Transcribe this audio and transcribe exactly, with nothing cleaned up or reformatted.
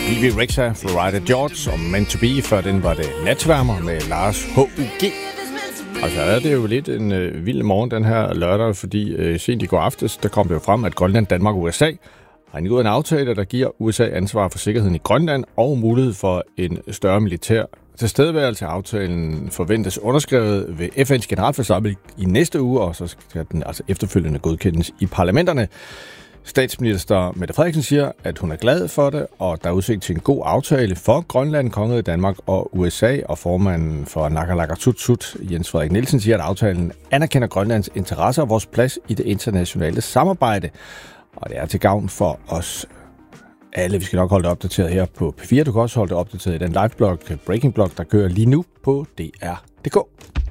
B B Rexha, Florida George og Meant to Be. Før den var det Natsværmer med Lars H U G. Og så er det jo lidt en øh, vild morgen den her lørdag, fordi øh, sent i går aftes, der kom det jo frem, at Grønland, Danmark og U S A har indgået en aftale, der giver U S A ansvar for sikkerheden i Grønland og mulighed for en større militær tilstedeværelse. Aftalen forventes underskrevet ved F N's generalforsamling i næste uge, og så skal den altså efterfølgende godkendes i parlamenterne. Statsminister Mette Frederiksen siger, at hun er glad for det, og der er udsigt til en god aftale for Grønland, Kongeriget Danmark og U S A, og formanden for Naalakkersuisut, Jens Frederik Nielsen, siger, at aftalen anerkender Grønlands interesser og vores plads i det internationale samarbejde, og det er til gavn for os alle. Vi skal nok holde det opdateret her på P fire. Du kan også holde det opdateret i den liveblog, Breaking Blog, der kører lige nu på D R punktum d k.